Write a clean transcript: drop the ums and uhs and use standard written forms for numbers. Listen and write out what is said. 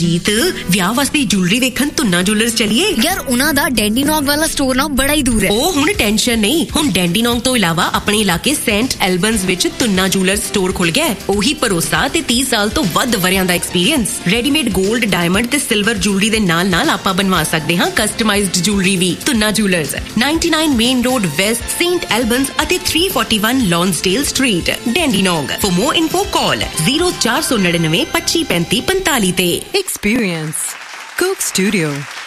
ਜੀਤ ਵਿਆਹ ਵਾਸਤੇ ਜੁਐਲਰੀ ਵੇਖਣ ਤੁੰਨਾ ਜੁਐਲਰਸ ਚਲੀਏ ਯਾਰ ਉਹਨਾਂ ਦਾ ਡੈਂਡੀਨੋਂਗ ਵਾਲਾ ਸਟੋਰ ਨਾ ਬੜਾ ਹੀ ਦੂਰ ਹੈ। ਉਹ ਹੁਣ ਟੈਨਸ਼ਨ ਨਹੀਂ, ਹੁਣ ਡੈਂਡੀਨੋਂਗ ਤੋਂ ਇਲਾਵਾ ਆਪਣੇ ਇਲਾਕੇ ਸੇਂਟ ਐਲਬਨਸ ਵਿੱਚ ਤੁੰਨਾ ਜੁਐਲਰਸ ਸਟੋਰ ਖੁੱਲ ਗਿਆ ਹੈ। ਉਹੀ ਭਰੋਸਾ ਤੇ 30 ਸਾਲ ਤੋਂ ਵੱਧ ਵਰਿਆਂ ਦਾ ਐਕਸਪੀਰੀਅੰਸ। ਰੈਡੀਮੇਡ 골ਡ, ਡਾਇਮੰਡ ਤੇ ਸਿਲਵਰ ਜੁਐਲਰੀ ਦੇ ਨਾਲ ਆਪਾਂ ਬਣਵਾ ਸਕਦੇ ਹਾਂ ਕਸਟਮਾਈਜ਼ਡ ਜੁਐਲਰੀ ਵੀ। Tuna jewellers 99 main road West, Saint ਐਲਬਨਸ ਅਤੇ 341 ਲੌਂਸਡੇਲ street, ਡੈਂਡੀਨੋਂਗ। For more info call 0499 25 35 45 ਤੇ। Experience Coke Studio.